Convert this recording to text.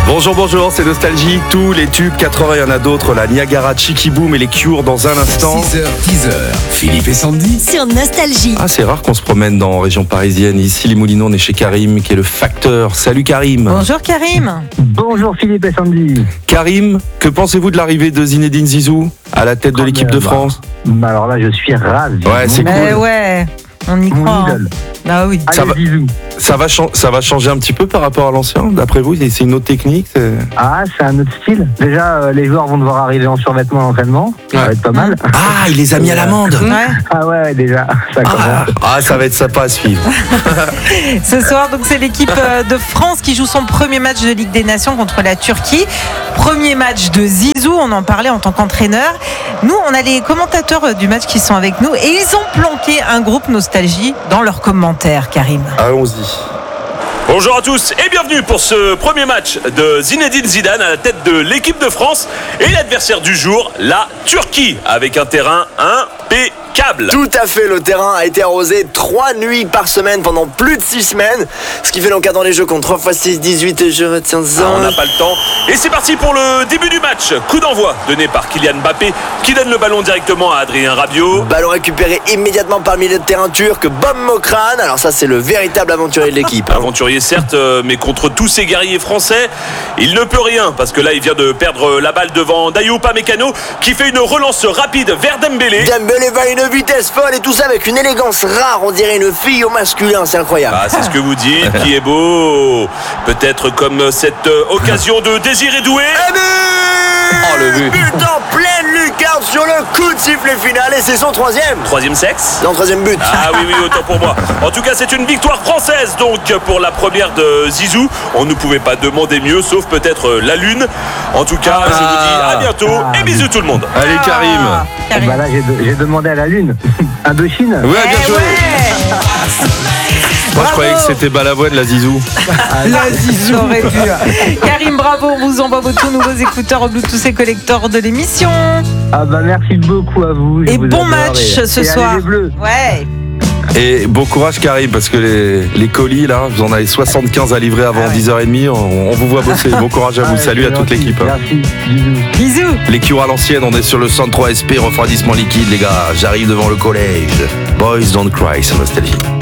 Bonjour, c'est Nostalgie. Tous les tubes 80, il y en a d'autres. La Niagara, Cheeky Boom et les Cure dans un instant. 6h, 10h, Philippe et Sandy. Sur Nostalgie. Ah, c'est rare qu'on se promène dans région parisienne. Ici, les Moulineaux, on est chez Karim, qui est le facteur. Salut Karim. Bonjour Karim. Bonjour Philippe et Sandy. Karim, que pensez-vous de l'arrivée de Zinedine Zizou à la tête de l'équipe de France? Alors là, je suis ravi. Ouais, c'est Mais cool. ouais, on y Mon croit. idole. Ah oui. Ça Allez, va. Zizou. Ça va changer un petit peu par rapport à l'ancien, d'après vous? C'est une autre technique? Ah, c'est un autre style. Déjà, les joueurs vont devoir arriver en survêtement à l'entraînement. Ça va être pas mal. Ah, il les a mis à l'amende. Ouais. Ah ouais, déjà, ça commence. Ça va être sympa à suivre. Ce soir, donc c'est l'équipe de France qui joue son premier match de Ligue des Nations contre la Turquie. Premier match de Zizou, on en parlait en tant qu'entraîneur. Nous, on a les commentateurs du match qui sont avec nous et ils ont planqué un groupe Nostalgie dans leurs commentaires, Karim. Allons-y. Bonjour à tous et bienvenue pour ce premier match de Zinedine Zidane à la tête de l'équipe de France et l'adversaire du jour, la Turquie, avec un terrain impeccable. Tout à fait, le terrain a été arrosé 3 nuits par semaine pendant plus de 6 semaines. Ce qui fait l'encadrement des jeux contre 3 x 6, 18 et je retiens ça. On n'a pas le temps. Et c'est parti pour le début du match. Coup d'envoi donné par Kylian Mbappé qui donne le ballon directement à Adrien Rabiot. Ballon récupéré immédiatement par le milieu de terrain turc, Bob Mokran. Alors ça, c'est le véritable aventurier de l'équipe. Aventurier certes, mais contre tous ces guerriers français, il ne peut rien parce que là il vient de perdre la balle devant Dayou Upamecano qui fait une relance rapide vers Dembélé. Dembélé va à une vitesse folle et tout ça avec une élégance rare. On dirait une fille au masculin, c'est incroyable. Ah, c'est ce que vous dites, qui est beau. Peut-être comme cette occasion de Désiré Doué. Oh, le but en pleine lucarne sur le coup de sifflet final et c'est son troisième. Troisième sexe. Non, troisième but. Ah oui, autant pour moi. En tout cas, c'est une victoire française donc pour la première de Zizou. On ne pouvait pas demander mieux, sauf peut-être la Lune. En tout cas, je vous dis à bientôt et bisous tout le monde. Allez Karim. Karim. Bah là, j'ai demandé à la Lune. Indochine. Ouais, bien Eh joué. ouais. Moi, je Bravo. croyais que c'était Balavoine, la Zizou. La Zizou aurait pu. Karim, bravo, on vous envoie vos tout nouveaux écouteurs au Bluetooth et collector de l'émission. Ah bah merci beaucoup à vous. Je Et vous bon adore match et ce allez soir. les Bleus. Ouais. Et bon courage Karim, parce que les colis là, vous en avez 75 à livrer avant 10h30. On vous voit bosser. Bon courage à vous. Ouais, Salut à c'est toute gentil. l'équipe. Merci. Bisous. Bisous. Les Cure à l'ancienne, on est sur le 103 SP, refroidissement liquide les gars. J'arrive devant le collège. Boys don't cry sur Nostalgie.